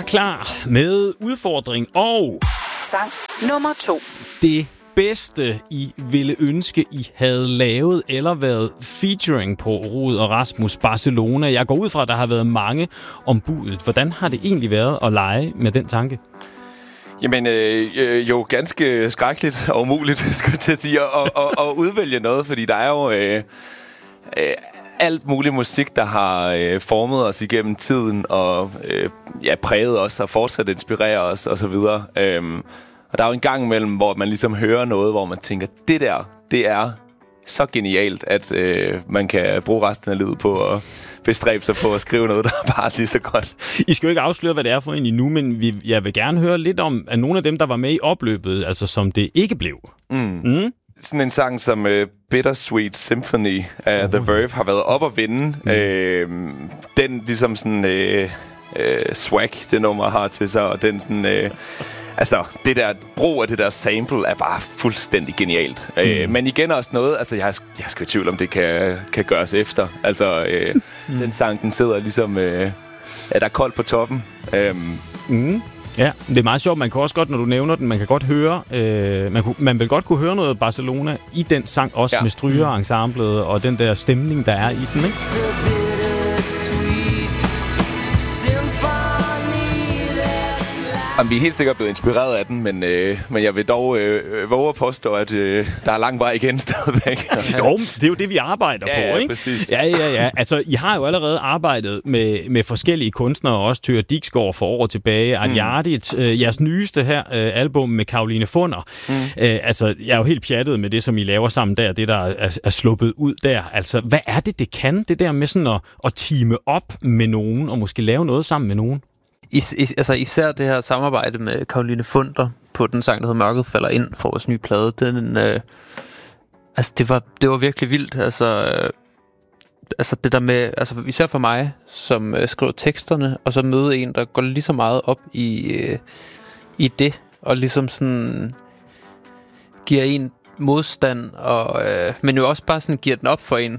klar med udfordring og sang nummer 2. Det bedste, I ville ønske, I havde lavet eller været featuring på Rud og Rasmus Barcelona. Jeg går ud fra, at der har været mange om budet. Hvordan har det egentlig været at lege med den tanke? Jamen, jo ganske skrækkeligt og umuligt, skulle jeg til at sige, at udvælge noget, fordi der er jo alt mulig musik, der har formet os igennem tiden, og præget os og fortsat inspirerer os, og så videre. Og der er jo en gang imellem, hvor man ligesom hører noget, hvor man tænker, det er så genialt, at man kan bruge resten af livet på at bestræbe sig på at skrive noget, der er bare lige så godt. I skal jo ikke afsløre, hvad det er for en endnu, men jeg vil gerne høre lidt om at nogle af dem, der var med i opløbet, altså som det ikke blev. Sådan en sang som Bittersweet Symphony af The Verve har været op at vinde. Den ligesom sådan swag, det nummer har til sig, og den sådan... Altså, det der brug af det der sample er bare fuldstændig genialt. Men igen også noget, altså jeg er sgu i tvivl om det kan gøres efter. Altså, den sang, den sidder ligesom, der er koldt på toppen. Ja, det er meget sjovt. Man kan også godt, når du nævner den, man kan godt høre, man vil godt kunne høre noget Barcelona i den sang, også med strygerensemblet og den der stemning, der er i den, ikke? Jamen, vi er helt sikkert blevet inspireret af den, men jeg vil dog våge at påstå, at der er lang vej igen stadigvæk. Jo, det er jo det, vi arbejder på, ikke? Præcis. Ja. Altså, I har jo allerede arbejdet med forskellige kunstnere, også Thyra Diksgaard for år tilbage, Adjardit, jeres nyeste her album med Caroline Funder. Altså, jeg er jo helt pjattet med det, som I laver sammen der, det der er sluppet ud der. Altså, hvad er det kan, det der med sådan at teame op med nogen, og måske lave noget sammen med nogen? Altså især det her samarbejde med Caroline Funder på den sang, der hedder Mørket falder ind for vores nye plade. Altså det var virkelig vildt. Altså det der med, altså især for mig, som skriver teksterne, og så møde en, der går lige så meget op i det, og ligesom sådan giver en modstand, og men jo også bare sådan giver den op for en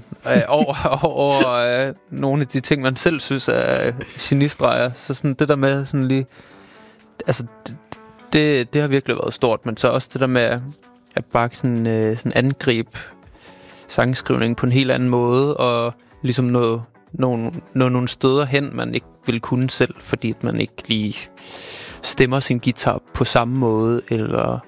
over nogle af de ting, man selv synes er genistreger. Så sådan det der med sådan lige, altså det har virkelig været stort, men så også det der med at bare sådan angribe sangskrivning på en helt anden måde, og ligesom nå nogle steder hen, man ikke ville kunne selv, fordi man ikke lige stemmer sin guitar på samme måde, eller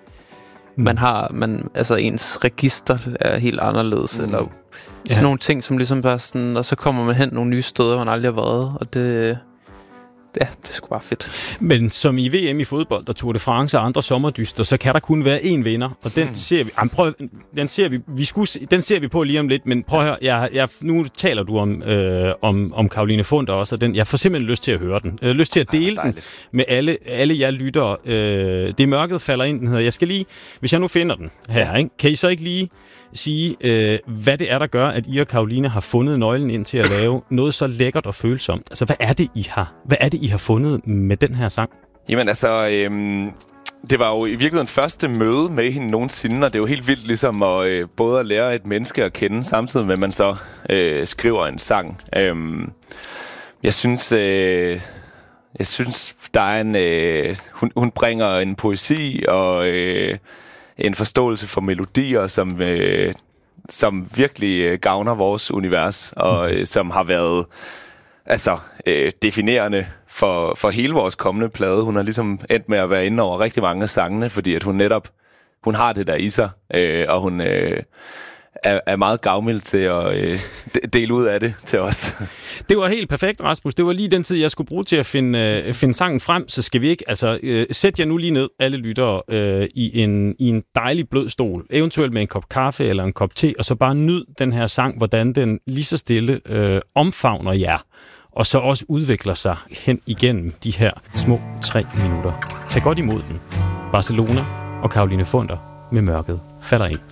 altså ens register er helt anderledes, eller sådan nogle ting, som ligesom bare sådan, og så kommer man hen nogle nye steder, man aldrig har været, og det er sgu bare fedt. Men som i VM i fodbold, og Tour de France og andre sommerdyster, så kan der kun være én vinder, og den ser vi. Den ser vi på lige om lidt, men prøv at høre, nu taler du om Caroline Funder også, og jeg får simpelthen lyst til at høre den. Lyst til at dele den med alle jer lyttere. Det er Mørket falder ind, den hedder. Jeg skal lige, hvis jeg nu finder den her, ikke? Kan I så ikke lige sige, hvad det er, der gør, at I og Caroline har fundet nøglen ind til at lave noget så lækkert og følsomt? Altså, hvad er det, I har fundet med den her sang? Jamen, altså, det var jo i virkeligheden første møde med hende nogensinde, og det er jo helt vildt ligesom både at lære et menneske at kende, samtidig med, at man så skriver en sang. Jeg synes, der er hun bringer en poesi og en forståelse for melodier, som virkelig gavner vores univers, og som har været definerende for hele vores kommende plade. Hun har ligesom endt med at være inde over rigtig mange af sangene, fordi at hun har det der i sig, og hun er meget gavmild til at dele ud af det til os. Det var helt perfekt, Rasmus. Det var lige den tid, jeg skulle bruge til at finde sangen frem, så skal vi ikke... Altså, sæt jer nu lige ned, alle lyttere, i en dejlig blød stol, eventuelt med en kop kaffe eller en kop te, og så bare nyd den her sang, hvordan den lige så stille omfavner jer, og så også udvikler sig hen igennem de her små 3 minutter. Tag godt imod den. Barcelona og Caroline Funder med Mørket falder ind.